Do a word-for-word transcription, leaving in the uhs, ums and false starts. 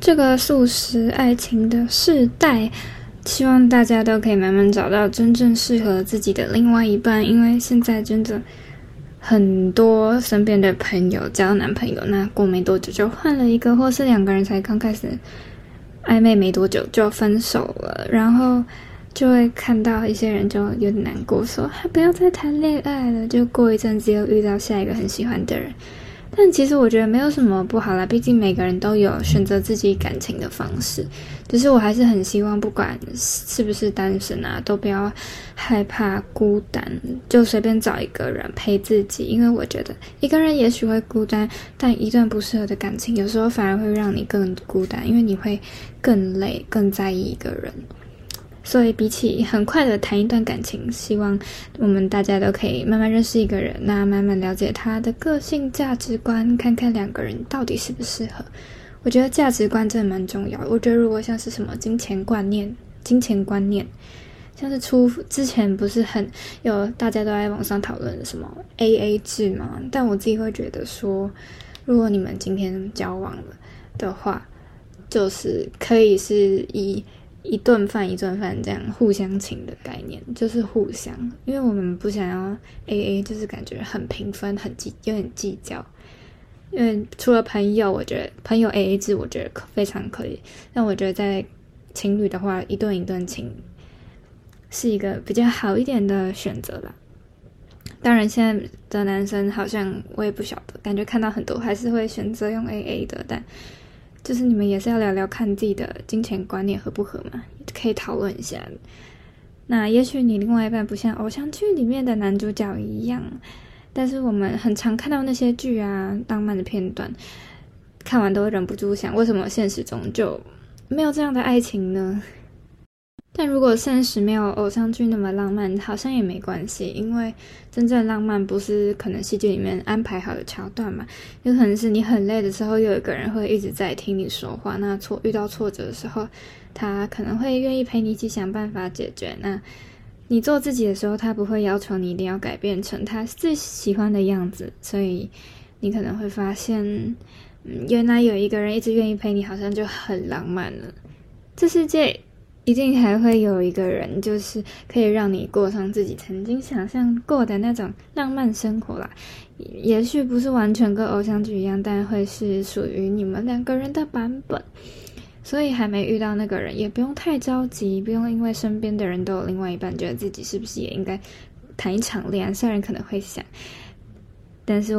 这个速食爱情的世代，希望大家都可以慢慢找到真正适合自己的另外一半，因为现在真的很多身边的朋友交男朋友，那过没多久就换了一个，或是两个人才刚开始暧昧没多久就分手了，然后就会看到一些人就有点难过，说不要再谈恋爱了，就过一阵子又遇到下一个很喜欢的人。但其实我觉得没有什么不好啦，毕竟每个人都有选择自己感情的方式，只是我还是很希望不管是不是单身啊，都不要害怕孤单，就随便找一个人陪自己，因为我觉得一个人也许会孤单，但一段不适合的感情有时候反而会让你更孤单，因为你会更累，更在意一个人。所以比起很快的谈一段感情，希望我们大家都可以慢慢认识一个人，那慢慢了解他的个性价值观，看看两个人到底适不适合。我觉得价值观真的蛮重要的，我觉得如果像是什么金钱观念金钱观念像是出之前不是很有大家都在网上讨论什么 A A 制嘛，但我自己会觉得说，如果你们今天交往了的话，就是可以是以一顿饭一顿饭这样互相请的概念，就是互相，因为我们不想要 A A， 就是感觉很平分，很计有点计较。因为除了朋友，我觉得朋友 A A 制我觉得非常可以，但我觉得在情侣的话，一顿一顿请是一个比较好一点的选择啦。当然现在的男生好像我也不晓得，感觉看到很多还是会选择用 A A 的，但就是你们也是要聊聊看自己的金钱观念合不合嘛，可以讨论一下。那也许你另外一半不像偶像剧里面的男主角一样，但是我们很常看到那些剧啊，浪漫的片段，看完都会忍不住想，为什么现实中就没有这样的爱情呢？但如果现实没有偶像剧那么浪漫，好像也没关系，因为真正浪漫不是可能戏剧里面安排好的桥段嘛，有可能是你很累的时候，有一个人会一直在听你说话，那挫遇到挫折的时候，他可能会愿意陪你一起想办法解决，那你做自己的时候，他不会要求你一定要改变成他最喜欢的样子，所以你可能会发现，嗯，原来有一个人一直愿意陪你，好像就很浪漫了。这世界一定还会有一个人，就是可以让你过上自己曾经想象过的那种浪漫生活啦。也许不是完全跟偶像剧一样，但会是属于你们两个人的版本。所以还没遇到那个人，也不用太着急，不用因为身边的人都有另外一半，觉得自己是不是也应该谈一场恋爱。虽然可能会想，但是